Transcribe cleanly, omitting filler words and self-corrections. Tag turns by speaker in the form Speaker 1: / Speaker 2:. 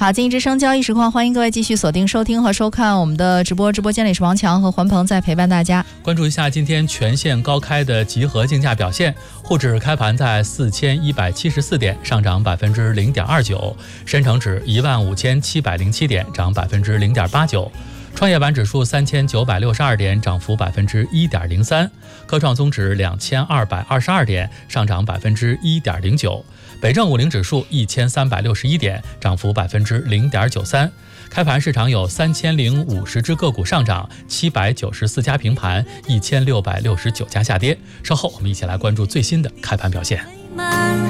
Speaker 1: 好，经济之声交易实况，欢迎各位继续锁定收听和收看我们的直播。直播间里是王强和环鹏在陪伴大家。
Speaker 2: 关注一下今天全线高开的集合竞价表现，沪指开盘在4174点，上涨0.29%；深成指15707点，涨0.89%；创业板指数3962点，涨幅1.03%；科创综指2222点，上涨1.09%；北证50指数1361点，涨幅0.93%。开盘市场有3050只个股上涨，794家平盘，1669家下跌。稍后我们一起来关注最新的开盘表现。